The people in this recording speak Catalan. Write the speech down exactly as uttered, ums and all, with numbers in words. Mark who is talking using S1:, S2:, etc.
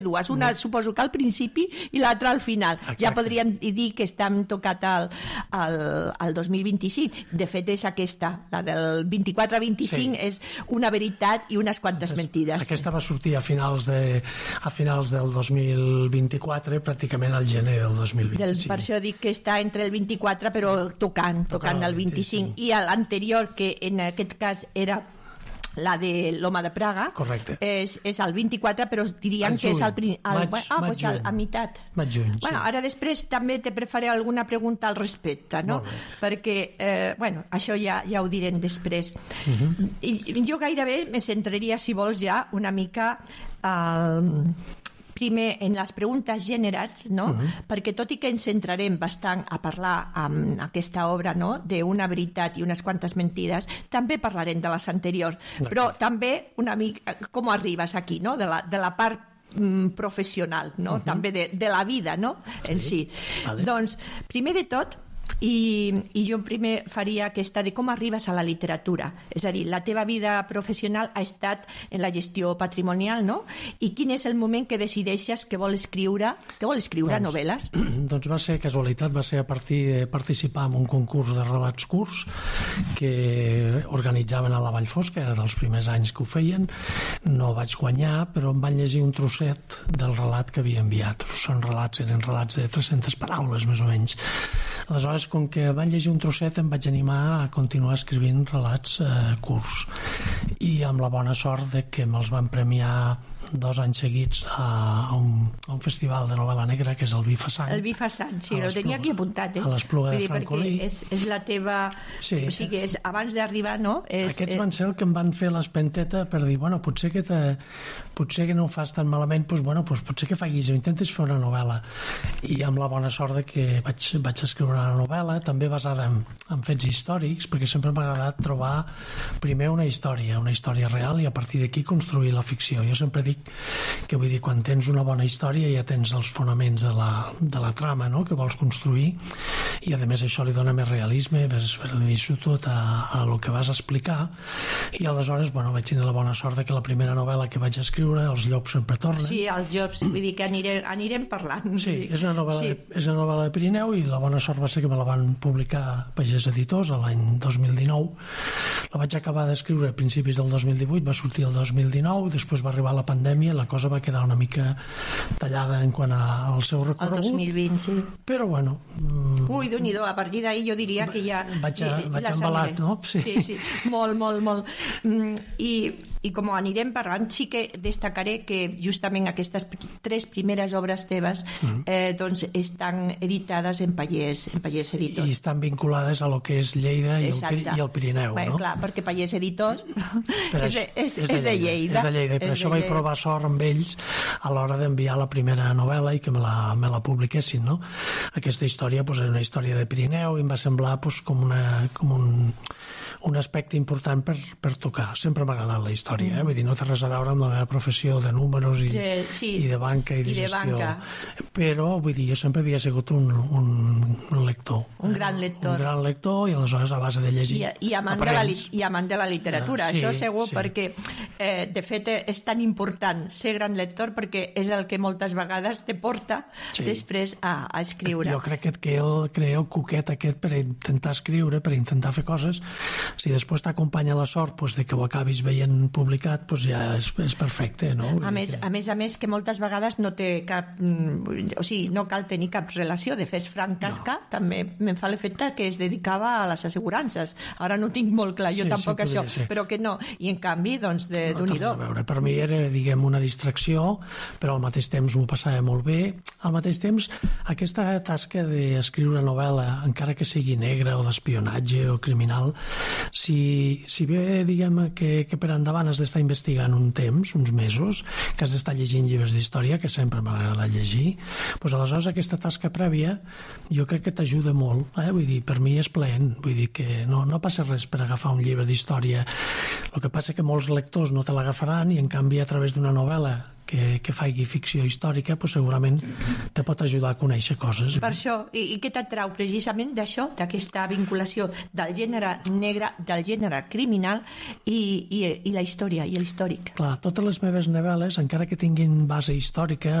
S1: dues, una suposo que al principi i l'altra al final. Exacte. Ja podríem dir que estem tocat al, al, al dos mil vint-i-cinc. De fet és aquesta, la del vint-i-quatre a vint-i-cinc, sí. És una veritat i unes quantes mentides.
S2: Aquesta va sortir a finals, de, a finals del dos mil vint-i-quatre, pràcticament al gener del dos mil vint-i-cinc. Del,
S1: per això dic que està entre el vint-i-quatre però tocant, tocant, tocant el vint-i-cinc. I l'anterior, que en aquest cas era la de l'Home de Praga.
S2: Correcte.
S1: És, és el vint-i-quatre, però diríem que és al, al, maig, ah, pues al, a meitat.
S2: Maig juny,
S1: bueno,
S2: sí.
S1: Ara després també te prefaré alguna pregunta al respecte, no? Perquè, eh, bueno, això ja, ja ho direm després. Uh-huh. I, jo gairebé me centraria, si vols ja, una mica al... Eh, primer en les preguntes generals, no? Uh-huh. Perquè tot i que ens centrarem bastant a parlar amb aquesta obra, no? D'una veritat i unes quantes mentides, també parlarem de les anteriors, però també una mica com arribes aquí, no? De la, de la part mm, professional, no? Uh-huh. També de, de la vida, no? En sí. sí. Vale. Doncs, primer de tot, I, i jo primer faria aquesta de com arribes a la literatura, és a dir, la teva vida professional ha estat en la gestió patrimonial, no? I quin és el moment que decideixes que vol escriure, que vol escriure doncs, novel·les?
S2: Doncs va ser casualitat, va ser a partir de participar en un concurs de relats curts que organitzaven a la Vall Fosca, era dels primers anys que ho feien, no vaig guanyar, però em van llegir un trosset del relat que havia enviat. Són relats, eren relats de tres-centes paraules, més o menys. Aleshores, com que van llegir un trosset, em vaig animar a continuar escrivint relats eh, curts. I amb la bona sort de que me'ls van premiar dos anys seguits a, a, un, a un festival de novel·la negra que és el Bifasant.
S1: El Bifasant, sí, el tenia aquí apuntat. Eh?
S2: A l'Espluga de Francolí.
S1: És, és la teva... Sí. O sigui, és, abans d'arribar, no? És,
S2: Aquests van ser el que em van fer l'espenteta per dir, bueno, potser que, te, potser que no ho fas tan malament, doncs, bueno, doncs potser que facis o intentes fer una novel·la. I amb la bona sort de que vaig, vaig escriure una novel·la, també basada en, en fets històrics, perquè sempre m'ha agradat trobar primer una història, una història real, i a partir d'aquí construir la ficció. Jo sempre dic que vull dir, quan tens una bona història ja tens els fonaments de la, de la trama, no?, que vols construir, i a més això li dona més realisme, més verisimilitud a, a lo que vas explicar. I aleshores, bueno, vaig tenir la bona sort de que la primera novel·la que vaig escriure, Els llops sempre tornen.
S1: Sí, Els llops, vull dir que anirem, anirem parlant.
S2: Sí, és una novel·la, sí. És una novel·la de Pirineu, i la bona sort va ser que me la van publicar Pagès Editors l'any dos mil dinou. La vaig acabar d'escriure a principis del dos mil divuit, va sortir el dos mil dinou, després va arribar la pandèmia, la cosa va quedar una mica tallada en quant al seu recorregut.
S1: El dos mil vint, sí.
S2: Però bueno... Mm,
S1: Ui, Déu-n'hi-do, a partir d'ahir jo diria que ja...
S2: Vaig, a, vaig embalat, no?
S1: Sí. sí, sí, molt, molt, molt. Mm, i, I com anirem parlant, sí que destacaré que justament aquestes tres primeres obres teves mm. eh, doncs estan editades en Pagès, en Pagès Editors.
S2: I estan vinculades a lo que és Lleida i el, i el Pirineu,
S1: Bé,
S2: no?
S1: Clar, perquè Pagès Editors és, de, és,
S2: és, de
S1: és de Lleida.
S2: És de Lleida, i per això vaig provar sort amb ells a l'hora d'enviar la primera novel·la i que me la, me la publiquessin, no? Aquesta història pues, era una història de Pirineu i em va semblar pues, com, una, com un, un aspecte important per, per tocar. Sempre m'ha agradat la història, eh? Vull dir, no té res a veure amb la meva professió de números i,
S1: sí,
S2: i de banca i de,
S1: i de
S2: gestió.
S1: Banca.
S2: Però, vull dir, jo sempre havia sigut un, un, un lector.
S1: Un gran lector.
S2: Un gran lector i aleshores a base de llegir.
S1: I, i, amant, de la, i amant de la literatura, ah, sí, això segur, sí. Perquè eh, de fet és tan important ser gran lector perquè és el que moltes vegades te porta sí. després a, a escriure.
S2: Jo crec que et crea el coquet aquest per intentar escriure, per intentar fer coses. Si després t'acompanya la sort pues, de que ho acabis veient publicat, pues ja és, és perfecte, no?
S1: A més, a més a més que moltes vegades no té cap... O sigui, no cal tenir cap relació. De fet, Frank Kafka no. també me'n fa l'efecte que es dedicava a les assegurances. Ara no tinc molt clar, jo sí, tampoc sí, això, ser. Però que no. I en canvi, doncs, de
S2: no,
S1: d'un-i-do.
S2: Per mi era, diguem, una distracció, però al mateix temps m'ho passava molt bé. Al mateix temps, aquesta tasca d'escriure novel·la, encara que sigui negra o d'espionatge o criminal, si, si bé, diguem, que, que per endavant has d'estar investigant un temps, uns mesos, que has d'estar llegint llibres d'història, que sempre m'ha agradat llegir, doncs aleshores aquesta tasca prèvia jo crec que t'ajuda molt, eh? Vull dir, per mi és plaent, vull dir que no, no passa res per agafar un llibre d'història. El que passa que molts lectors no te l'agafaran i en canvi a través d'una novel·la que, que faci ficció històrica, pues, segurament te pot ajudar a conèixer coses.
S1: Per això, i, i què t'atrau precisament d'això, d'aquesta vinculació del gènere negre, del gènere criminal i, i, i la història, i l'històric?
S2: Clar, totes les meves novel·les, encara que tinguin base històrica